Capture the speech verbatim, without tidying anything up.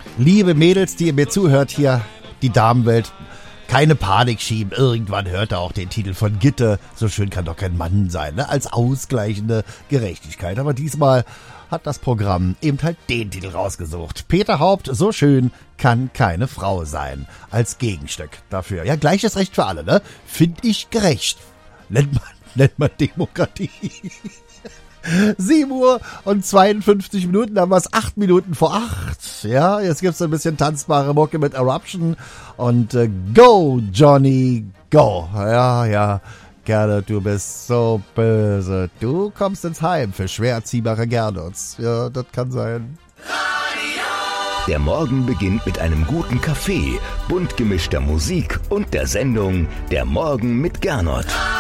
Liebe Mädels, die ihr mir zuhört hier, die Damenwelt, keine Panik schieben. Irgendwann hört er auch den Titel von Gitte. So schön kann doch kein Mann sein, ne? Als ausgleichende Gerechtigkeit. Aber diesmal hat das Programm eben halt den Titel rausgesucht. Peter Haupt, so schön kann keine Frau sein. Als Gegenstück dafür. Ja, gleiches Recht für alle, ne? Find ich gerecht. Nennt man, nennt man Demokratie. sieben Uhr und zweiundfünfzig Minuten, da haben wir es acht Minuten vor acht. Ja, jetzt gibt's ein bisschen tanzbare Mucke mit Eruption und äh, Go, Johnny, go. Ja, ja, Gernot, du bist so böse. Du kommst ins Heim für schwer erziehbare Gernots. Ja, das kann sein. Der Morgen beginnt mit einem guten Kaffee, bunt gemischter Musik und der Sendung Der Morgen mit Gernot.